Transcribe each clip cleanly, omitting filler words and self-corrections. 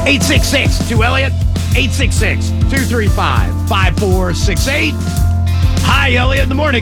866-2-Elliot, 866-235-5468. Hi, Elliot, in the morning.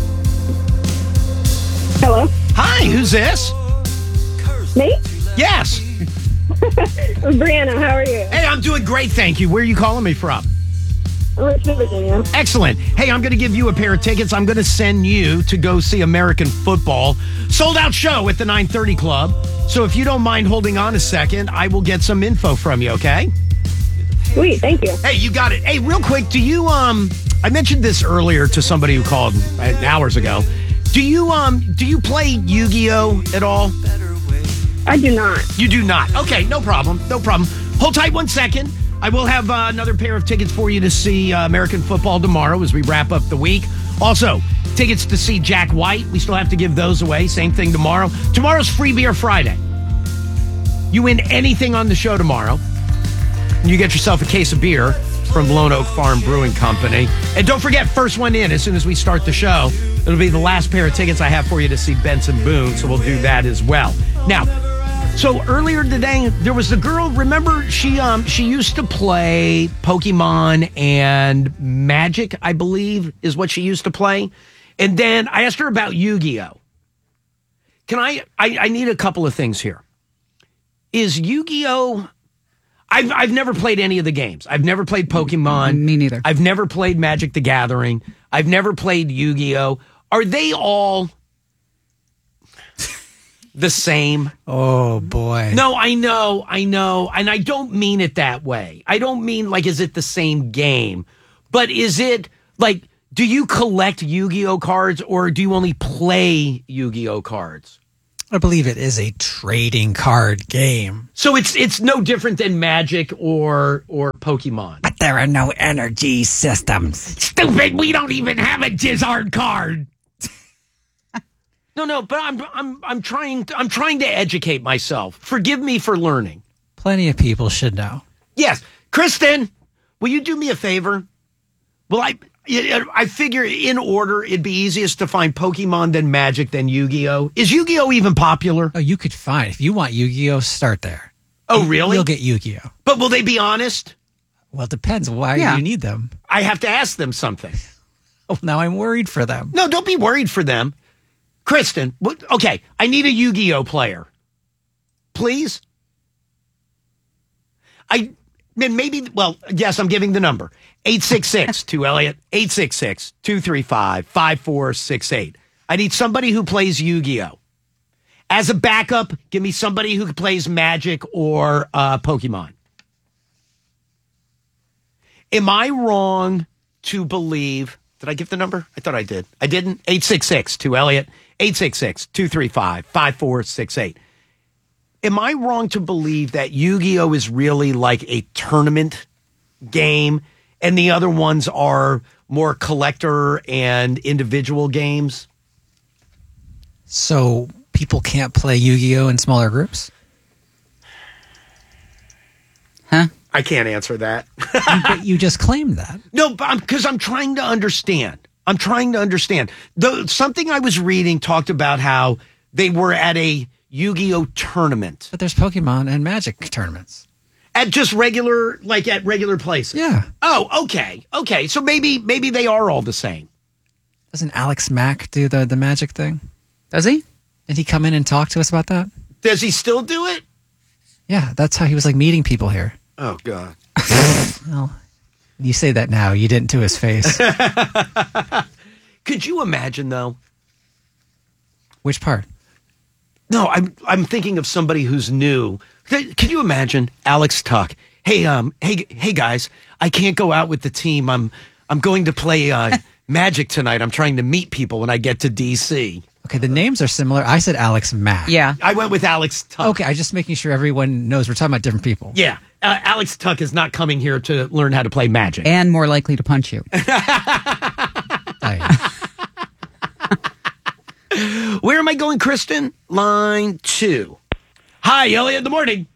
Hello. Hi, who's this? Me? Yes. Brianna, how are you? Hey, I'm doing great, thank you. Where are you calling me from? Richmond, Virginia. Excellent. Hey, I'm going to give you a pair of tickets. I'm going to send you to go see American football. Sold out show at the 930 Club. So if you don't mind holding on a second, I will get some info from you, okay? Sweet, thank you. Hey, you got it. Hey, real quick, do you, I mentioned this earlier to somebody who called hours ago. Do you play Yu-Gi-Oh at all? I do not. You do not. Okay, no problem. No problem. Hold tight 1 second. I will have another pair of tickets for you to see American football tomorrow as we wrap up the week. Also, tickets to see Jack White. We still have to give those away. Same thing tomorrow. Tomorrow's Free Beer Friday. You win anything on the show tomorrow, and you get yourself a case of beer from Lone Oak Farm Brewing Company. And don't forget, first one in as soon as we start the show. It'll be the last pair of tickets I have for you to see Benson Boone, so we'll do that as well. Now, so earlier today, there was the girl, remember, she used to play Pokemon and Magic, I believe, is what she used to play. And then I asked her about Yu-Gi-Oh! I need a couple of things here. Is Yu-Gi-Oh! I've never played any of the games. I've never played Pokemon. Me neither. I've never played Magic the Gathering. I've never played Yu-Gi-Oh! Are they all the same? Oh, boy. No, I know. And I don't mean it that way. I don't mean like, is it the same game? But is it like, do you collect Yu-Gi-Oh cards or do you only play Yu-Gi-Oh cards? I believe it is a trading card game. So it's no different than Magic or Pokemon. But there are no energy systems. Stupid, we don't even have a Jizzard card. No, but I'm trying to educate myself. Forgive me for learning. Plenty of people should know. Yes. Kristen, will you do me a favor? Well, I figure in order it'd be easiest to find Pokemon, then Magic, then Yu-Gi-Oh. Is Yu-Gi-Oh even popular? Oh, you could find. If you want Yu-Gi-Oh, start there. Oh, really? You'll get Yu-Gi-Oh. But will they be honest? Well, it depends. Why do you need them? I have to ask them something. Oh, now I'm worried for them. No, don't be worried for them. Kristen, okay, I need a Yu-Gi-Oh player. Please? Yes, I'm giving the number. 866-2-Elliot, 866-235-5468. I need somebody who plays Yu-Gi-Oh. As a backup, give me somebody who plays Magic or Pokemon. Am I wrong to believe... Did I give the number? I thought I did. I didn't? 866-2-Elliot, 866-235-5468. Am I wrong to believe that Yu-Gi-Oh! Is really like a tournament game and the other ones are more collector and individual games? So people can't play Yu-Gi-Oh! In smaller groups? Huh? I can't answer that. But you just claimed that. No, because I'm trying to understand. Something I was reading talked about how they were at a Yu-Gi-Oh! Tournament. But there's Pokemon and Magic tournaments. At just regular places? Yeah. Oh, okay. Okay, so maybe they are all the same. Doesn't Alex Mack do the Magic thing? Does he? Did he come in and talk to us about that? Does he still do it? Yeah, that's how he was like meeting people here. Oh, God. Well, you say that now. You didn't to his face. Could you imagine, though? Which part? No, I'm thinking of somebody who's new. Can you imagine Alex Tuck? Hey, guys, I can't go out with the team. I'm going to play Magic tonight. I'm trying to meet people when I get to DC. Okay, the names are similar. I said Alex Mack. Yeah. I went with Alex Tuck. Okay, I'm just making sure everyone knows we're talking about different people. Yeah. Alex Tuck is not coming here to learn how to play Magic. And more likely to punch you. Where am I going, Kristen? Line 2. Hi, Elliot in the morning.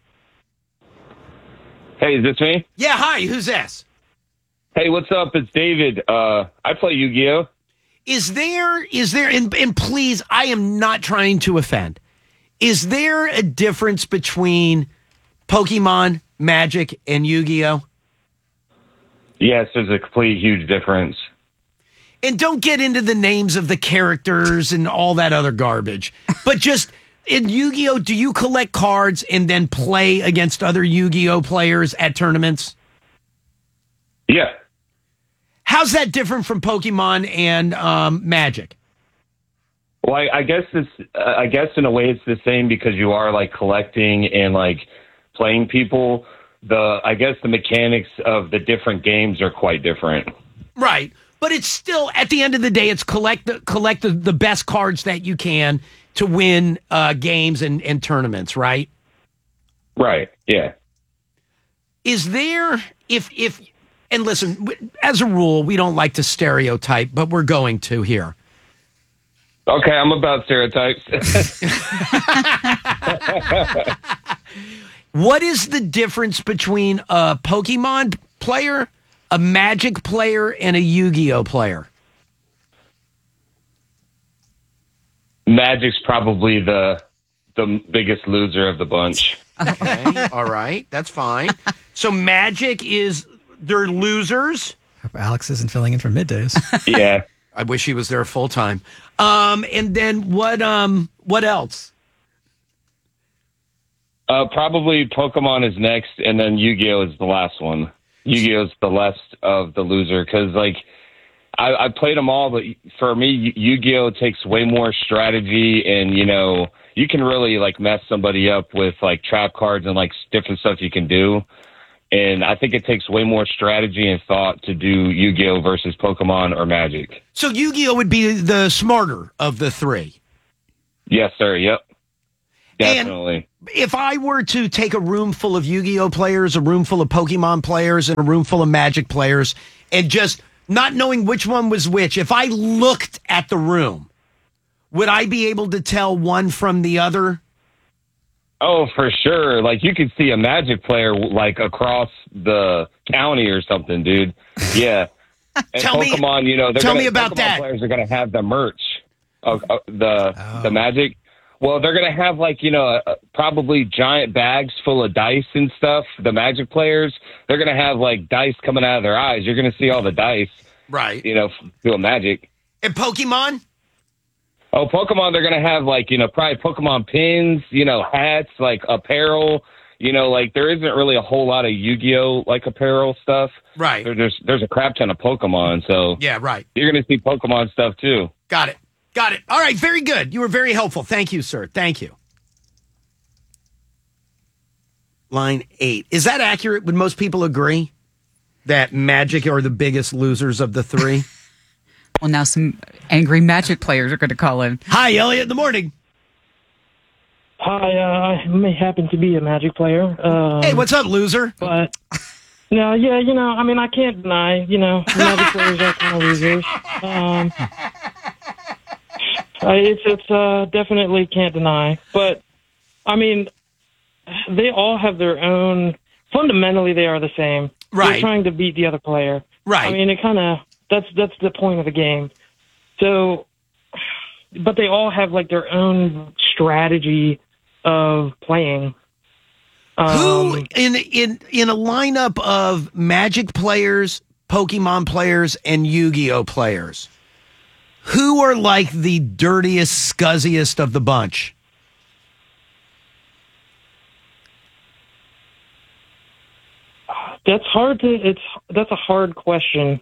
Hey, is this me? Yeah, hi. Who's this? Hey, what's up? It's David. I play Yu-Gi-Oh! Is there, and please, I am not trying to offend. Is there a difference between Pokemon, Magic, and Yu-Gi-Oh? Yes, there's a complete huge difference. And don't get into the names of the characters and all that other garbage. But just in Yu-Gi-Oh, do you collect cards and then play against other Yu-Gi-Oh players at tournaments? Yeah. How's that different from Pokemon and Magic? Well, I guess in a way it's the same because you are like collecting and like playing people. I guess the mechanics of the different games are quite different. Right. But it's still, at the end of the day, it's collect the best cards that you can to win games and tournaments, right? Right. Yeah. Is there, and listen, as a rule, we don't like to stereotype, but we're going to here. Okay, I'm about stereotypes. What is the difference between a Pokemon player, a Magic player, and a Yu-Gi-Oh player? Magic's probably the biggest loser of the bunch. Okay, all right, that's fine. So Magic they're losers. Hope Alex isn't filling in for middays. Yeah. I wish he was there full time. And then what else? Probably Pokemon is next, and then Yu-Gi-Oh is the last one. Yu-Gi-Oh is the less of the loser because, like, I played them all, but for me, Yu-Gi-Oh takes way more strategy, and you can really like mess somebody up with like trap cards and like different stuff you can do. And I think it takes way more strategy and thought to do Yu-Gi-Oh versus Pokemon or Magic. So Yu-Gi-Oh would be the smarter of the three. Yes, sir. Yep. Definitely. And if I were to take a room full of Yu-Gi-Oh players, a room full of Pokemon players, and a room full of Magic players, and just not knowing which one was which, if I looked at the room, would I be able to tell one from the other? Oh, for sure. Like, you could see a Magic player, like, across the county or something, dude. Yeah. And Tell Pokemon, me about Pokemon that. Players are going to have the merch of the Magic. Well, they're going to have, like, probably giant bags full of dice and stuff. The Magic players, they're going to have, like, dice coming out of their eyes. You're going to see all the dice. Right. Doing Magic. And Pokemon? Oh, Pokemon, they're going to have, like, probably Pokemon pins, hats, like, apparel. Like, there isn't really a whole lot of Yu-Gi-Oh! Like, apparel stuff. Right. There's a crap ton of Pokemon, so. Yeah, right. You're going to see Pokemon stuff, too. Got it. All right, very good. You were very helpful. Thank you, sir. Thank you. Line 8. Is that accurate? Would most people agree that Magic are the biggest losers of the three? Well, now some angry Magic players are going to call in. Hi, Elliot. In the morning. Hi, I may happen to be a Magic player. Hey, what's up, loser? But, no, yeah, I can't deny, Magic players are kind of losers. It's definitely can't deny. But, they all have their own, fundamentally they are the same. Right. They're trying to beat the other player. Right. It kind of, that's the point of the game. So, but they all have like their own strategy of playing. Who in a lineup of Magic players, Pokemon players, and Yu-Gi-Oh players, who are like the dirtiest, scuzziest of the bunch? That's a hard question.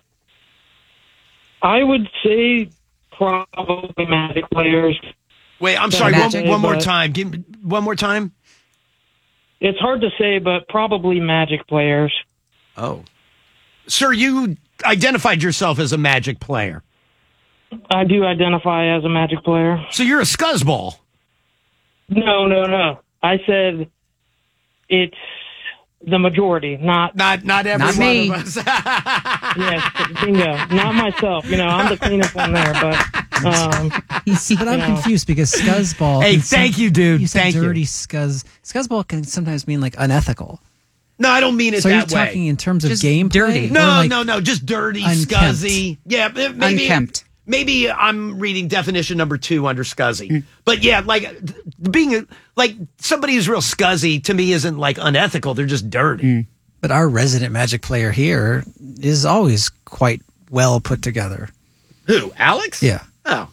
I would say probably Magic players. Wait, I'm sorry. One more time. Give me one more time. It's hard to say, but probably Magic players. Oh, sir, you identified yourself as a Magic player. I do identify as a Magic player. So you're a scuzzball. No. I said it's the majority, not every not one me. of us. Yes, bingo. Not myself. I'm the cleanest one there, but. But I'm confused because scuzzball. Hey, thank you, dude. You said Thank dirty you. Scuzzball can sometimes mean like unethical. No, I don't mean it So that you're way. talking in terms of Just gameplay? dirty. Or like No, just dirty, unkempt? scuzzy. Yeah, maybe Unkempt. Maybe I'm reading definition number 2 under scuzzy. But yeah, like being like somebody who's real scuzzy to me isn't like unethical. They're just dirty. But our resident Magic player here is always quite well put together. Who? Alex? Yeah. Oh,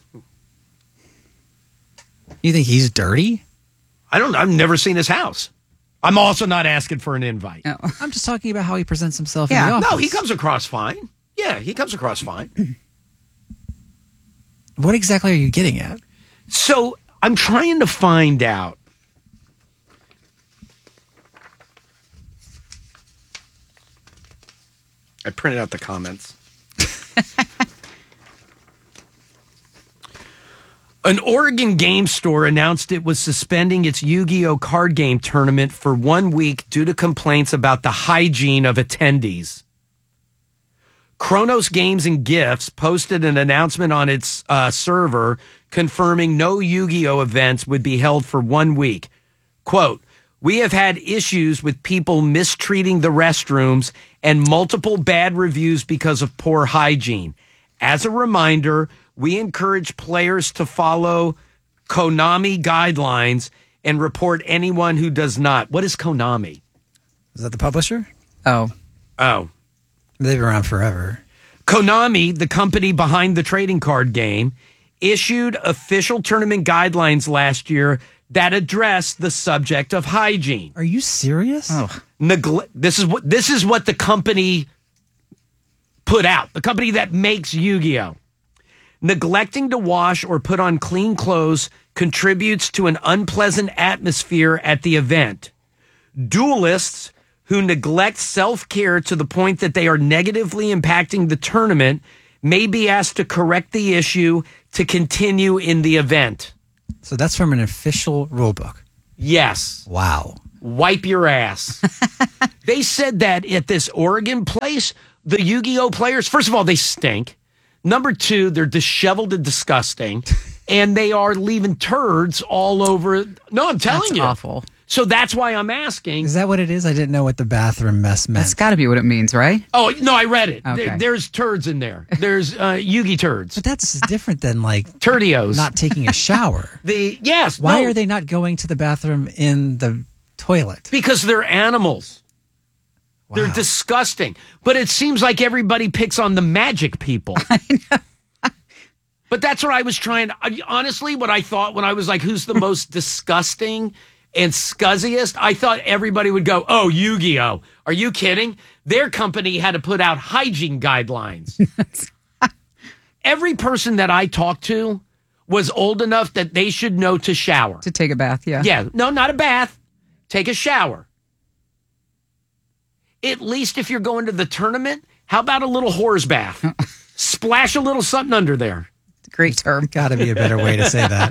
You think he's dirty? I don't know. I've never seen his house. I'm also not asking for an invite. Oh. I'm just talking about how he presents himself Yeah. in the office. No, he comes across fine. Yeah, he comes across fine. What exactly are you getting at? So I'm trying to find out. I printed out the comments. An Oregon game store announced it was suspending its Yu-Gi-Oh! Card game tournament for 1 week due to complaints about the hygiene of attendees. Kronos Games and Gifts posted an announcement on its server confirming no Yu-Gi-Oh! Events would be held for 1 week. Quote, "We have had issues with people mistreating the restrooms and multiple bad reviews because of poor hygiene. As a reminder, we encourage players to follow Konami guidelines and report anyone who does not." What is Konami? Is that the publisher? Oh. Oh. They've been around forever. Konami, the company behind the trading card game, issued official tournament guidelines last year that address the subject of hygiene. Are you serious? Oh. This is what the company put out. The company that makes Yu-Gi-Oh! Neglecting to wash or put on clean clothes contributes to an unpleasant atmosphere at the event. Duelists who neglect self-care to the point that they are negatively impacting the tournament may be asked to correct the issue to continue in the event. So that's from an official rule book. Yes. Wow. Wipe your ass. They said that at this Oregon place, the Yu-Gi-Oh! Players, first of all, they stink. Number 2, they're disheveled and disgusting. And they are leaving turds all over. No, I'm telling That's you. awful. So that's why I'm asking. Is that what it is? I didn't know what the bathroom mess meant. That's got to be what it means, right? Oh, no, I read it. Okay. There's turds in there. There's Yugi turds. But that's different than like Turdios. not taking a shower. Yes. Why no, are they not going to the bathroom in the toilet? Because they're animals. Wow. They're disgusting. But it seems like everybody picks on the magic people. I know. But that's what I was trying. Honestly, what I thought when I was like, who's the most disgusting and scuzziest? I thought everybody would go, oh, Yu-Gi-Oh! Are you kidding? Their company had to put out hygiene guidelines. Every person that I talked to was old enough that they should know to shower. To take a bath, yeah. Yeah, no, not a bath. Take a shower. At least if you're going to the tournament, how about a little whore's bath? Splash a little something under there. Great term. Got to be a better way to say that.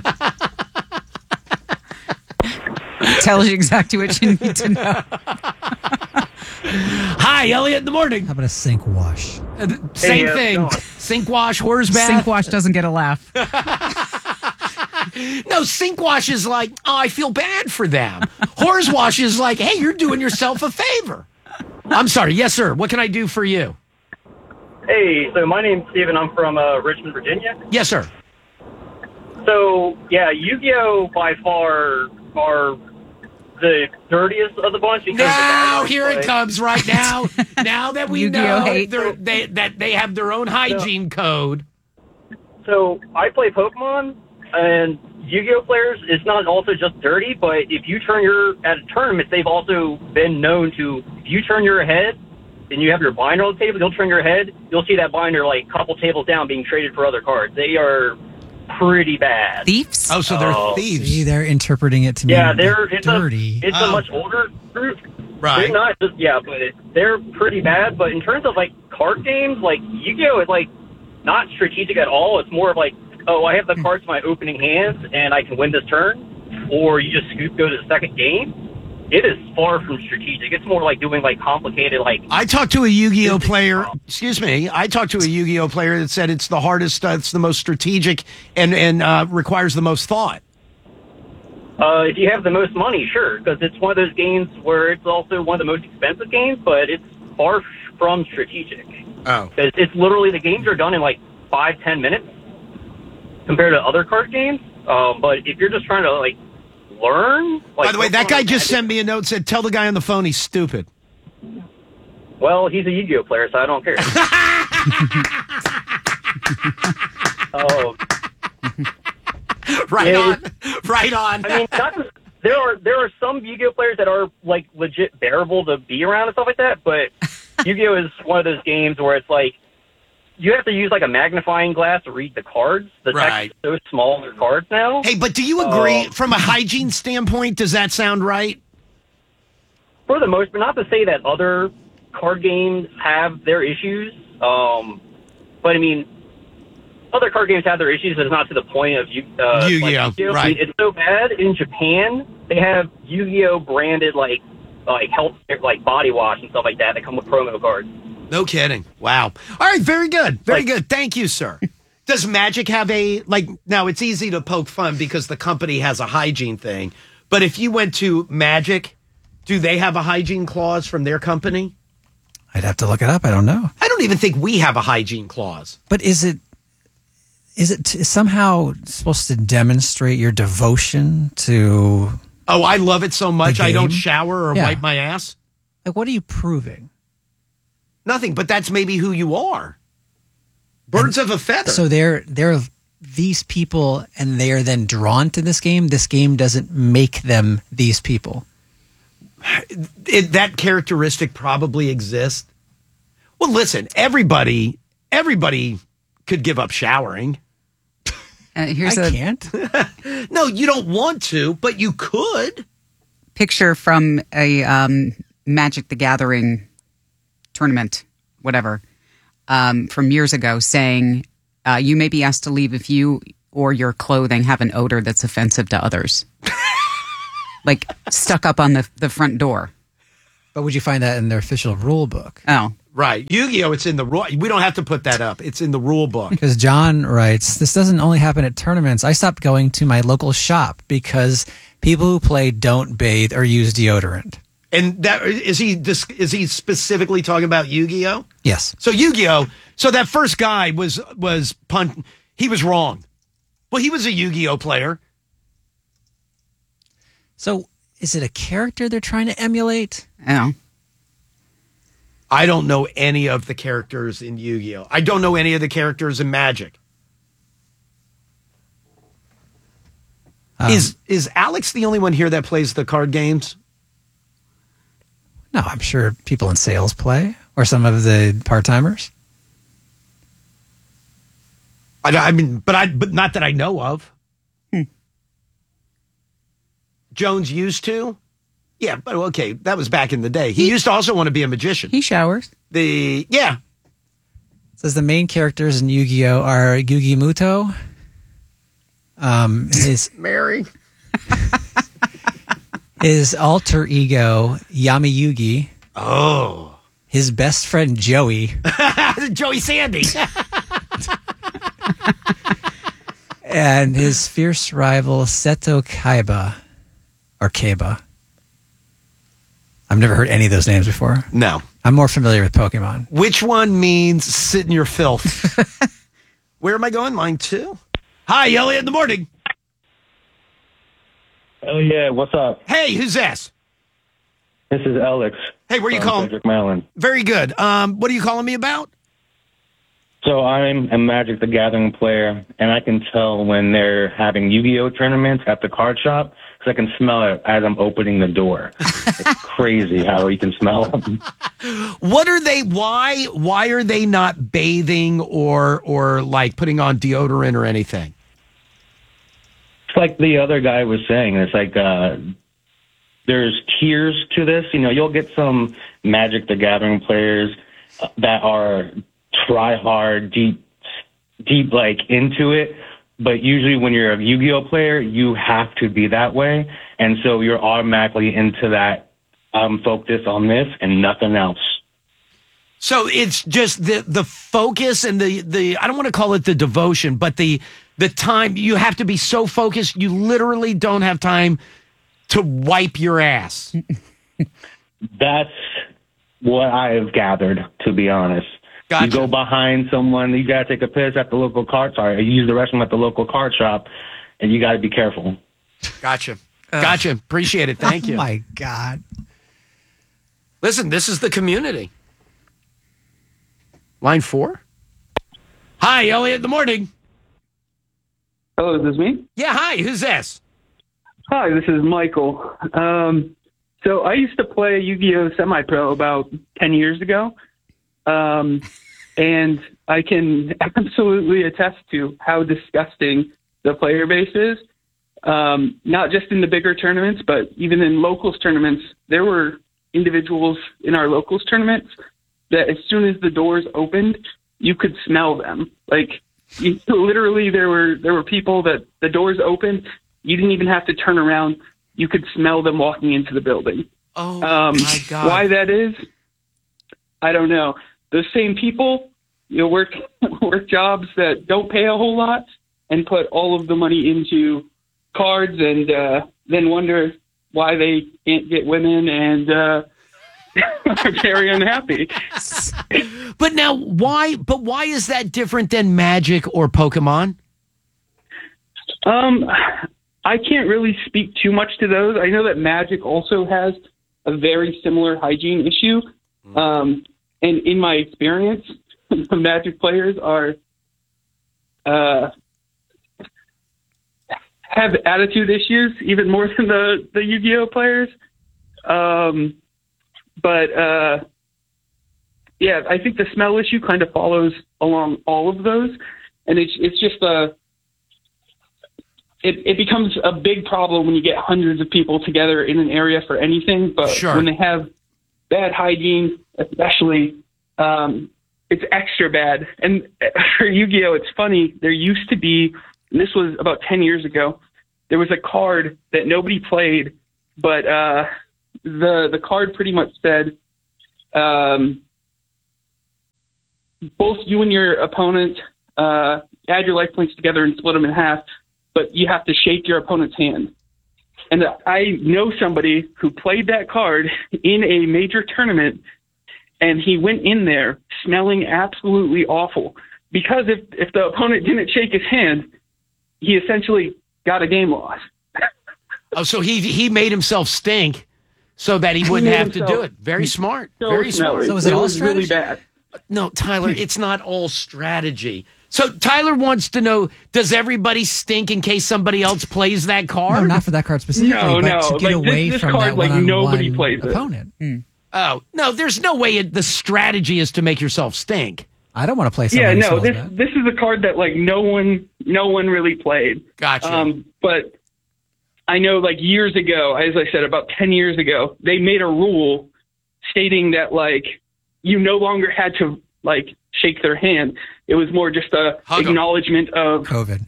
Tells you exactly what you need to know. Hi, Elliot in the morning. How about a sink wash? Same thing. Sink wash, whore's bath. Sink wash doesn't get a laugh. No, sink wash is like, oh, I feel bad for them. Whore's wash is like, hey, you're doing yourself a favor. I'm sorry. Yes, sir. What can I do for you? Hey, so my name's Steven. I'm from Richmond, Virginia. Yes, sir. So, yeah, Yu-Gi-Oh! By far are the dirtiest of the bunch. Now, here it comes right now. Now that we Yu-Gi-Oh! know hate. that they have their own hygiene code. So, I play Pokemon, and Yu-Gi-Oh! Players, it's not also just dirty, but if you turn at a tournament, they've also been known to, if you turn your head, and you have your binder on the table, you'll turn your head, you'll see that binder like a couple tables down being traded for other cards. They are pretty bad. Thieves? Oh, so they're thieves. See, they're interpreting it to mean it's dirty. It's a much older group. Right. They're not just, but they're pretty bad. But in terms of like card games, like Yu-Gi-Oh! Is like not strategic at all. It's more of like, oh, I have the cards in my opening hands and I can win this turn. Or you just go to the second game. It is far from strategic. It's more like doing like complicated like. I talked to a Yu-Gi-Oh player. Excuse me. I talked to a Yu-Gi-Oh player that said it's the hardest. It's the most strategic and requires the most thought. If you have the most money, sure, because it's one of those games where it's also one of the most expensive games, but it's far from strategic. Oh. It's literally the games are done in like 5-10 minutes, compared to other card games. But if you're just trying to like learn, like, By the way, that Pokemon guy and just Magic- sent me a note, said, tell the guy on the phone he's stupid. Well, he's a Yu-Gi-Oh player, so I don't care. Oh, Right Yeah, on. Right on. I mean, there are some Yu-Gi-Oh players that are like legit bearable to be around and stuff like that, but Yu-Gi-Oh is one of those games where it's like you have to use like a magnifying glass to read the cards. The Right. text is so small in the cards now. Hey, but do you agree, from a hygiene standpoint, does that sound right? For the most, but not to say that other card games have their issues. But I mean, other card games have their issues, but it's not to the point of Yu-Gi-Oh, Yu-Gi-Oh. right. I mean, it's so bad in Japan. They have Yu-Gi-Oh branded like health like body wash and stuff like that come with promo cards. No kidding. Wow. All right, very good. Very good. Thank you, sir. Does Magic have a, like, now it's easy to poke fun because the company has a hygiene thing, but if you went to Magic, do they have a hygiene clause from their company? I'd have to look it up. I don't know. I don't even think we have a hygiene clause. But is it somehow supposed to demonstrate your devotion to, Oh, I love it so much The I don't game? shower or Yeah. wipe my ass? like, what are you proving? Nothing, but that's maybe who you are. Birds of a feather. So they're these people, and they are then drawn to this game. This game doesn't make them these people. That characteristic probably exists. Well, listen, everybody could give up showering. Here's I a can't. No, you don't want to, but you could. picture from a Magic the Gathering tournament, whatever, from years ago, saying you may be asked to leave if you or your clothing have an odor that's offensive to others. Like stuck up on the front door. But would you find that in their official rule book? Oh, Right. Yu-Gi-Oh! It's in the rule. We don't have to put that up. It's in the rule book. Because John writes, this doesn't only happen at tournaments. I stopped going to my local shop because people who play don't bathe or use deodorant. And that is he specifically talking about Yu-Gi-Oh? Yes. So Yu-Gi-Oh! So that first guy was he was wrong. Well, he was a Yu-Gi-Oh player. So is it a character they're trying to emulate? oh. I don't know any of the characters in Yu-Gi-Oh! I don't know any of the characters in Magic. Is Alex the only one here that plays the card games? No, I'm sure people in sales play, or some of the part-timers. I mean, but not that I know of. Jones used to. Yeah, but okay, that was back in the day. He used to also want to be a magician. He showers. It says the main characters in Yu-Gi-Oh are Yugi Muto. His alter ego Yami Yugi. Oh, His best friend Joey. Joey Sandy. And his fierce rival Seto Kaiba. Or Kaiba. I've never heard any of those names before. No. I'm more familiar with Pokemon. Which one means sit in your filth? Where am I going? Line 2. Hi, Elliot in the morning. Oh, yeah. What's up? Hey, who's this? This is Alex. Hey, where you from calling? Frederick, Maryland. Very good. What are you calling me about? So I'm a Magic the Gathering player, and I can tell when they're having Yu-Gi-Oh tournaments at the card shop because I can smell it as I'm opening the door. It's crazy how you can smell them. What are they? Why are they not bathing or like putting on deodorant or anything? It's like the other guy was saying. It's like there's tiers to this. You know, you'll get some Magic the Gathering players that are try hard, deep, like into it. But usually when you're a Yu-Gi-Oh player, you have to be that way. And so you're automatically into that. Focus on this and nothing else. So it's just the focus and the I don't want to call it the devotion, but the time. You have to be so focused. You literally don't have time to wipe your ass. That's what I have gathered, to be honest. Gotcha. You go behind someone, you got to take a piss at the local cart. Sorry, you use the restroom at the local cart shop, and you got to be careful. Gotcha. Appreciate it. Thank you. Oh, my God. Listen, this is the community. Line 4. Hi, Elliot. Good morning. Hello, is this me? Yeah, hi. Who's this? Hi, this is Michael. So I used to play Yu-Gi-Oh! Semi-Pro about 10 years ago. And I can absolutely attest to how disgusting the player base is. Not just in the bigger tournaments, but even in locals tournaments. There were individuals in our locals tournaments that as soon as the doors opened, you could smell them. Like, literally, there were people that the doors opened, you didn't even have to turn around. You could smell them walking into the building. Oh, my God. Why that is, I don't know. Those same people, work jobs that don't pay a whole lot and put all of the money into cards and then wonder why they can't get women and are very unhappy. But now, why is that different than Magic or Pokemon? I can't really speak too much to those. I know that Magic also has a very similar hygiene issue. And in my experience, the Magic players have attitude issues even more than the Yu-Gi-Oh players. Yeah, I think the smell issue kind of follows along all of those, and it's just it becomes a big problem when you get hundreds of people together in an area for anything. But Sure. when they have bad hygiene, especially, it's extra bad. And for Yu-Gi-Oh, it's funny. There used to be, and this was about 10 years ago, there was a card that nobody played, but the card pretty much said, both you and your opponent add your life points together and split them in half, but you have to shake your opponent's hand. And I know somebody who played that card in a major tournament, and he went in there smelling absolutely awful because if the opponent didn't shake his hand, he essentially got a game loss. Oh, so he made himself stink so that he wouldn't have to do it. Very smart. Very smart. So is it all was really bad. No, Tyler, it's not all strategy. So Tyler wants to know, does everybody stink in case somebody else plays that card? No, not for that card specifically, No, but no. to get Like, away this from card, that like, one-on-one nobody plays it. opponent. Oh, no, there's no way the strategy is to make yourself stink. I don't want to play Yeah, somebody no, who smells bad. this is a card that like no one really played. Gotcha. But I know like years ago, as I said, about 10 years ago, they made a rule stating that like you no longer had to like shake their hand. It was more just a Hug 'em. acknowledgement of COVID.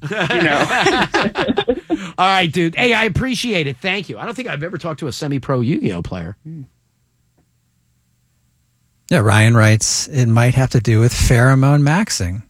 All right, dude. Hey, I appreciate it. Thank you. I don't think I've ever talked to a semi-pro Yu-Gi-Oh player. Yeah, Ryan writes, it might have to do with pheromone maxing,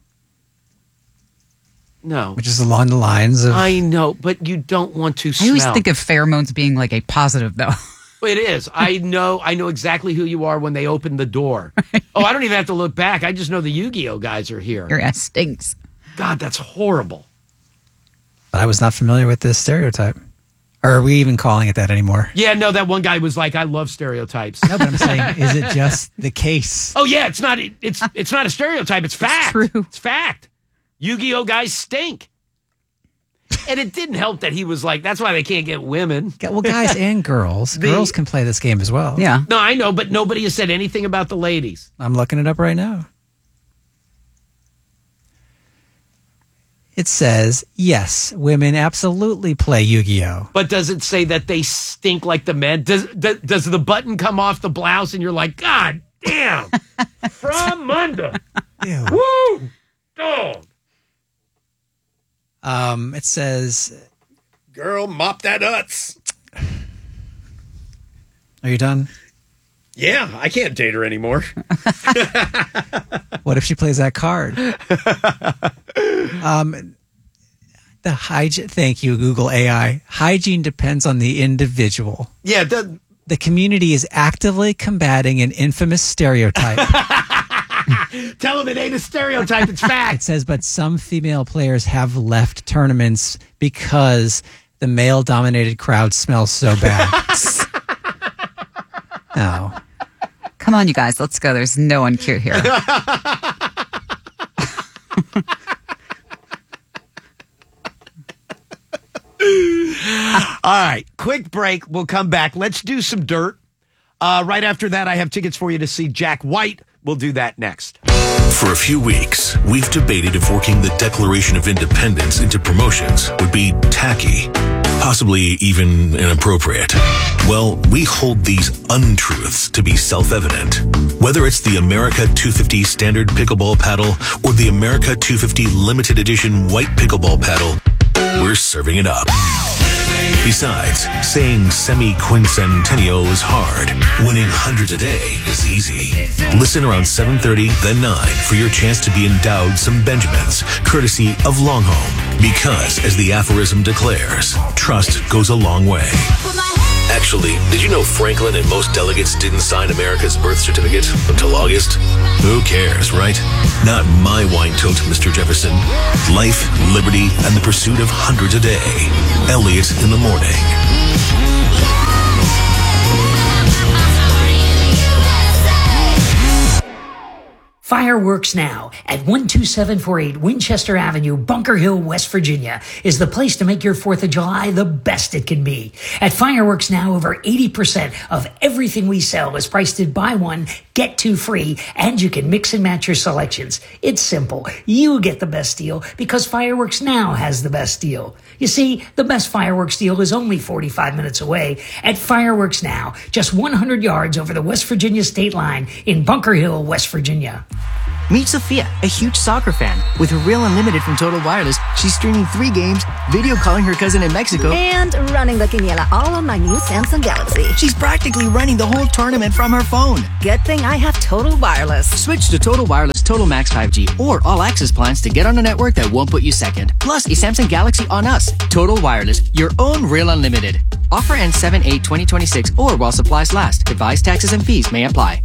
No. which is along the lines of... I know, but you don't want to I smell. always think of pheromones being like a positive, though. It is. I know exactly who you are when they open the door. Oh, I don't even have to look back. I just know the Yu-Gi-Oh guys are here. Your ass stinks. God, that's horrible. But I was not familiar with this stereotype. Or are we even calling it that anymore? Yeah, no, that one guy was like, I love stereotypes. No, but I'm saying, is it just the case? Oh yeah, it's not a stereotype, it's fact. true. It's fact. Yu-Gi-Oh guys stink. And it didn't help that he was like, that's why they can't get women. Well, guys and girls. Girls can play this game as well. Yeah. No, I know, but nobody has said anything about the ladies. I'm looking it up right now. It says, yes, women absolutely play Yu-Gi-Oh! But does it say that they stink like the men? Does the button come off the blouse and you're like, God damn, from under. Ew. Woo! Dog. It says, Girl, mop that nuts. are you done? Yeah, I can't date her anymore. What if she plays that card? The hygiene. Thank you, Google AI. Hygiene depends on the individual. Yeah, The community is actively combating an infamous stereotype. Tell him it ain't a stereotype, it's fact. It says, but some female players have left tournaments because the male-dominated crowd smells so bad. Oh. Come on, you guys. Let's go. There's no one cute here. All right, quick break. We'll come back. Let's do some dirt. Right after that, I have tickets for you to see Jack White. We'll do that next. For a few weeks, we've debated if working the Declaration of Independence into promotions would be tacky, possibly even inappropriate. Well, we hold these untruths to be self-evident. Whether it's the America 250 Standard Pickleball Paddle or the America 250 Limited Edition White Pickleball Paddle, we're serving it up. Besides, saying semi-quincentennial is hard. Winning hundreds a day is easy. Listen around 7:30, then 9 for your chance to be endowed some Benjamins, courtesy of Longhome. Because, as the aphorism declares, trust goes a long way. Actually, did you know Franklin and most delegates didn't sign America's birth certificate until August? Who cares, right? Not my wine tote, Mr. Jefferson. Life, liberty, and the pursuit of hundreds a day. Elliot in the morning. Fireworks Now at 12748 Winchester Avenue, Bunker Hill, West Virginia is the place to make your 4th of July the best it can be. At Fireworks Now, over 80% of everything we sell is priced at buy one, get two free, and you can mix and match your selections. It's simple. You get the best deal because Fireworks Now has the best deal. You see, the best fireworks deal is only 45 minutes away at Fireworks Now, just 100 yards over the West Virginia state line in Bunker Hill, West Virginia. Meet Sophia, a huge soccer fan. With her Real Unlimited from Total Wireless, she's streaming 3 games, video calling her cousin in Mexico, and running the quiniela all on my new Samsung Galaxy. She's practically running the whole tournament from her phone. Good thing I have Total Wireless. Switch to Total Wireless Total Max 5G or All Access plans to get on a network that won't put you second. Plus, a Samsung Galaxy on us. Total Wireless, your own Real Unlimited. Offer ends 7/8/2026 or while supplies last. Device taxes and fees may apply.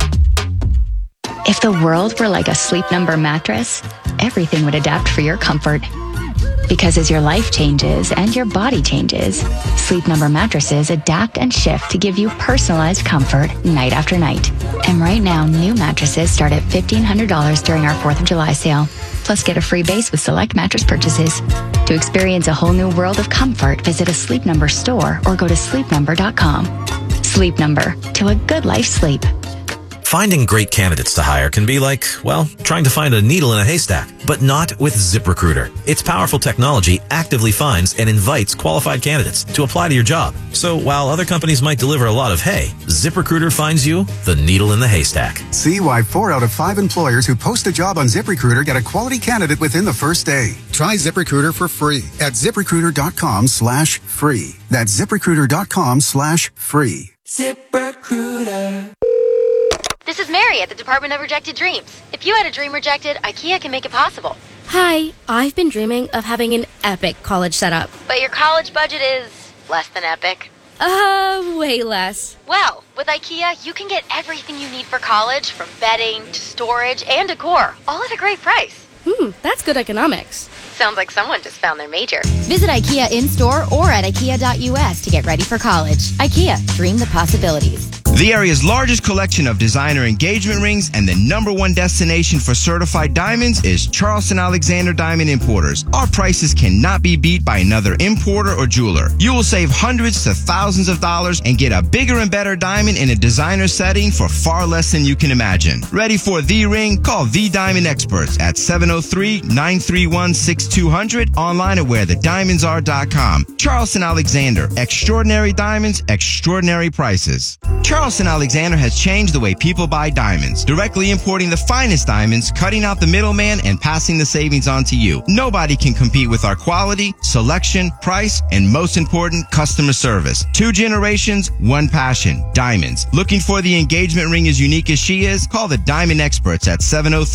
If the world were like a Sleep Number mattress, everything would adapt for your comfort. Because as your life changes and your body changes, Sleep Number mattresses adapt and shift to give you personalized comfort night after night. And right now, new mattresses start at $1,500 during our 4th of July sale. Plus, get a free base with select mattress purchases. To experience a whole new world of comfort, visit a Sleep Number store or go to sleepnumber.com. Sleep Number, to a good life sleep. Finding great candidates to hire can be like, well, trying to find a needle in a haystack, but not with ZipRecruiter. Its powerful technology actively finds and invites qualified candidates to apply to your job. So while other companies might deliver a lot of hay, ZipRecruiter finds you the needle in the haystack. See why 4 out of 5 employers who post a job on ZipRecruiter get a quality candidate within the first day. Try ZipRecruiter for free at ZipRecruiter.com/free. That's ZipRecruiter.com/free. ZipRecruiter. This is Mary at the Department of Rejected Dreams. If you had a dream rejected, IKEA can make it possible. Hi, I've been dreaming of having an epic college setup. But your college budget is less than epic. Way less. Well, with IKEA, you can get everything you need for college, from bedding to storage and decor, all at a great price. That's good economics. Sounds like someone just found their major. Visit IKEA in-store or at IKEA.us to get ready for college. IKEA, dream the possibilities. The area's largest collection of designer engagement rings and the #1 destination for certified diamonds is Charleston Alexander Diamond Importers. Our prices cannot be beat by another importer or jeweler. You will save hundreds to thousands of dollars and get a bigger and better diamond in a designer setting for far less than you can imagine. Ready for the ring? Call The Diamond Experts at 703-931-6200, online at wherethediamondsare.com. Charleston Alexander, extraordinary diamonds, extraordinary prices. Charleston Alexander has changed the way people buy diamonds, directly importing the finest diamonds, cutting out the middleman, and passing the savings on to you. Nobody can compete with our quality, selection, price, and most important, customer service. 2 generations, 1 passion, diamonds. Looking for the engagement ring as unique as she is? Call the Diamond Experts at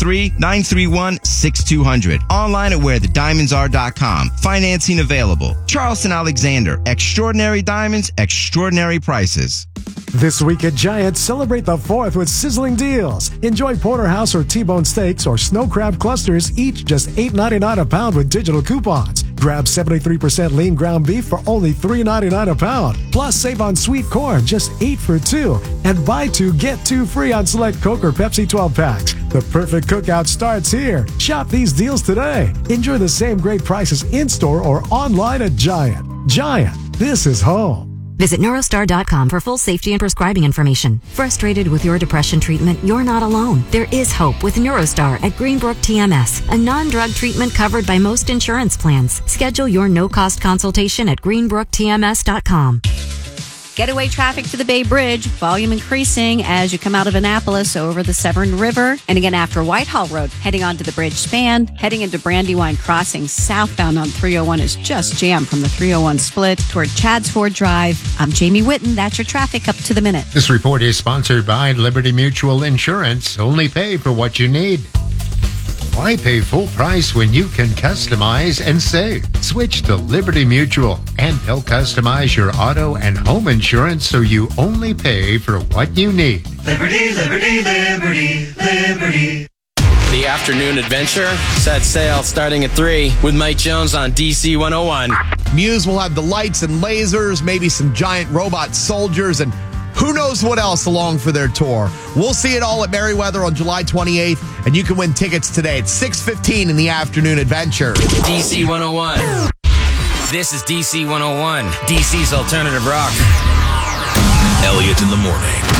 703-931-6200. Online at wherethediamondsare.com. Financing available. Charleston Alexander, extraordinary diamonds, extraordinary prices. This week at Giant, celebrate the 4th with sizzling deals. Enjoy porterhouse or T-bone steaks or snow crab clusters, each just $8.99 a pound with digital coupons. Grab 73% lean ground beef for only $3.99 a pound. Plus, save on sweet corn, just 8 for 2. And buy 2, get 2 free on select Coke or Pepsi 12 packs. The perfect cookout starts here. Shop these deals today. Enjoy the same great prices in-store or online at Giant. Giant, this is home. Visit Neurostar.com for full safety and prescribing information. Frustrated with your depression treatment? You're not alone. There is hope with Neurostar at Greenbrook TMS, a non-drug treatment covered by most insurance plans. Schedule your no-cost consultation at greenbrooktms.com. Getaway traffic to the Bay Bridge, volume increasing as you come out of Annapolis over the Severn River. And again, after Whitehall Road, heading onto the bridge span, heading into Brandywine Crossing, southbound on 301 is just jammed from the 301 split toward Chadds Ford Drive. I'm Jamie Whitten. That's your traffic up to the minute. This report is sponsored by Liberty Mutual Insurance. Only pay for what you need. Why pay full price when you can customize and save? Switch to Liberty Mutual, and they'll customize your auto and home insurance so you only pay for what you need. Liberty, liberty, liberty, liberty. The afternoon adventure set sail starting at 3 with Mike Jones on DC 101. Muse will have the lights and lasers, maybe some giant robot soldiers, and who knows what else along for their tour. We'll see it all at Merriweather on July 28th, and you can win tickets today at 6:15 in the afternoon adventure. DC 101. This is DC 101, DC's alternative rock. Elliot in the morning.